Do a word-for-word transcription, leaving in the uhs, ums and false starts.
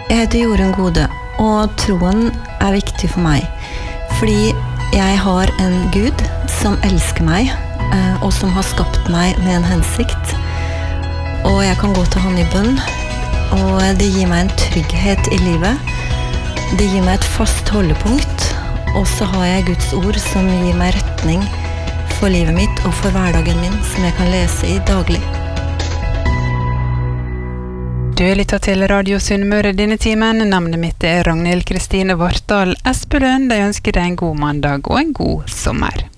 Jeg heter Jorunn Gode, og troen er viktig for meg, fordi jeg har en Gud som elsker meg, og som har skapt meg med en hensikt. Og jeg kan gå til han i bønn, og det gir meg en trygghet i livet. Det gir meg et fast holdepunkt, og så har jeg Guds ord som gir meg retning for livet mitt og for hverdagen min, som jeg kan lese i daglig. Du lytter til Radio Sunnmøre denne timen. Navnet mitt er Ragnhild Kristine Vartdal Espelund. Jeg ønsker deg en god mandag og en god sommer.